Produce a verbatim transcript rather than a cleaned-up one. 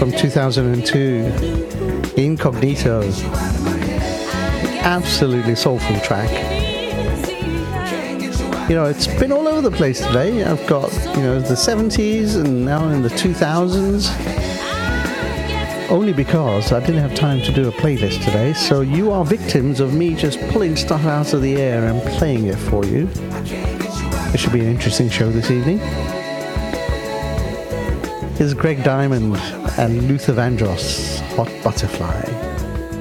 from two thousand two, Incognito. Absolutely soulful track. You know, it's been all over the place today. I've got, you know, the seventies and now in the two thousands. Only because I didn't have time to do a playlist today, so you are victims of me just pulling stuff out of the air and playing it for you. It should be an interesting show this evening. Here's Greg Diamond and Luther Vandross, Hot Butterfly.